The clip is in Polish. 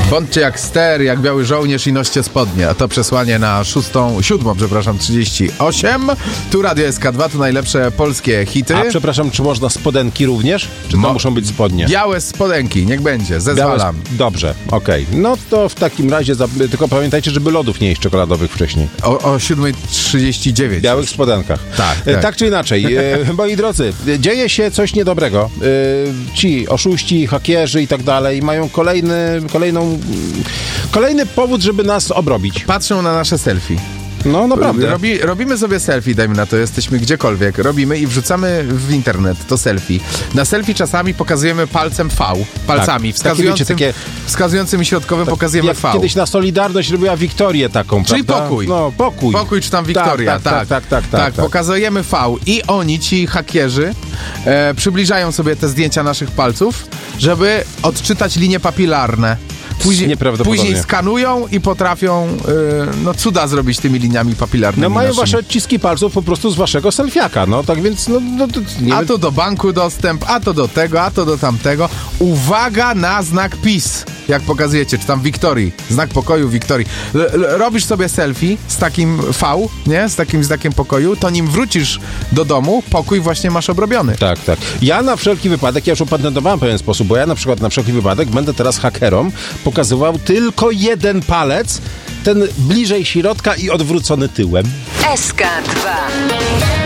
Bądźcie jak ster, jak biały żołnierz i noście spodnie. A to przesłanie na 7:38. Tu Radio SK2, tu najlepsze polskie hity. A przepraszam, czy można spodenki również? Czy to muszą być spodnie? Białe spodenki, niech będzie, zezwalam. Dobrze, okej. No to w takim razie, tylko pamiętajcie, żeby lodów nie jeść czekoladowych wcześniej. O 7:39. W białych spodenkach. Tak. Tak czy inaczej, moi drodzy, dzieje się coś niedobrego. Ci oszuści, hakierzy i tak dalej mają kolejny powód, żeby nas obrobić. Patrzą na nasze selfie. No naprawdę. Robimy sobie selfie, dajmy na to, jesteśmy gdziekolwiek, robimy i wrzucamy w internet to selfie. Na selfie czasami pokazujemy palcem V, palcami, tak, wskazującym i środkowym pokazujemy jak V. Kiedyś na Solidarność robiła Wiktorię taką, czyli prawda? pokój. No, pokój. Pokój czy tam Wiktoria, tak. Pokazujemy V i oni, ci hakierzy, przybliżają sobie te zdjęcia naszych palców, żeby odczytać linie papilarne. Później skanują i potrafią cuda zrobić tymi liniami papilarnymi. No mają naszymi. wasze odciski palców po prostu z waszego selfiaka, no tak więc a to do banku dostęp, a to do tego, a to do tamtego. Uwaga na znak PiS, jak pokazujecie, czy tam Wiktorii, znak pokoju Wiktorii. Robisz sobie selfie z takim V, nie? Z takim znakiem pokoju, to nim wrócisz do domu, pokój właśnie masz obrobiony. Tak. Ja na wszelki wypadek, ja już opatentowałem w pewien sposób, bo ja na przykład na wszelki wypadek będę teraz hakerom pokazywał tylko jeden palec, ten bliżej środka i odwrócony tyłem. SK2